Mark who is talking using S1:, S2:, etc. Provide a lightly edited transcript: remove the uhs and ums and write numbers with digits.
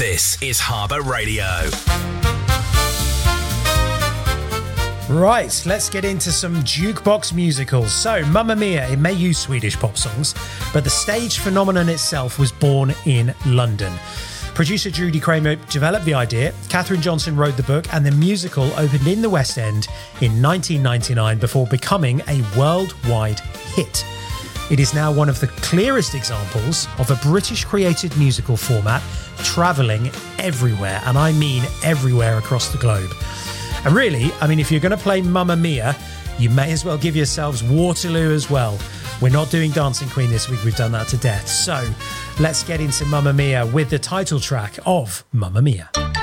S1: This is Harbour Radio.
S2: Right, let's get into some jukebox musicals. So, Mamma Mia, it may use Swedish pop songs, but the stage phenomenon itself was born in London. Producer Judy Kramer developed the idea, Catherine Johnson wrote the book, and the musical opened in the West End in 1999 before becoming a worldwide hit. It is now one of the clearest examples of a British-created musical format travelling everywhere, and I mean everywhere across the globe. And really, I mean, if you're going to play Mamma Mia, you may as well give yourselves Waterloo as well. We're not doing Dancing Queen this week, we've done that to death. So let's get into Mamma Mia with the title track of Mamma Mia.